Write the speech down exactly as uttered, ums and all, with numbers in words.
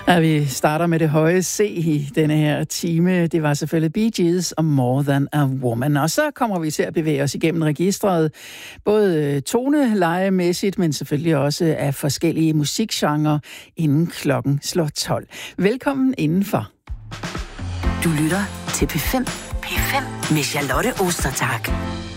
Ja, vi starter med det høje C i denne her time. Det var selvfølgelig Bee Gees og More Than a Woman. Og så kommer vi til at bevæge os igennem registret, både tonelejemæssigt, men selvfølgelig også af forskellige musikgenrer, inden klokken slår tolv. Velkommen indenfor. Du lytter til P fem. P fem med Charlotte Ostertag.